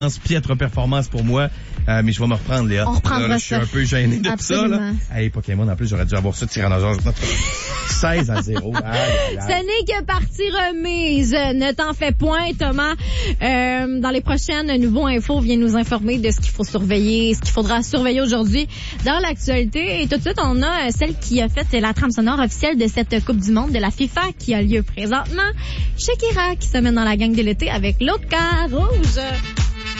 piètre performance pour moi, mais je vais me reprendre, Léa. On reprendra là, ça. Je suis un peu gêné de Absolument. tout ça, là. Hey, Pokémon, en plus, j'aurais dû avoir ça de Tyrannosaure. 16-0. Ce n'est que partie remise. Ne t'en fais point, Thomas. Dans les prochaines Nouveaux Infos, viens nous informer de ce qu'il faut surveiller, ce qu'il faudra surveiller aujourd'hui dans l'actualité. Et tout de suite, on a celle qui a fait la trame sonore officielle de cette Coupe du Monde de la FIFA qui a lieu présentement. Shakira qui se mène dans la gang de l'été avec l'autre cas rouge.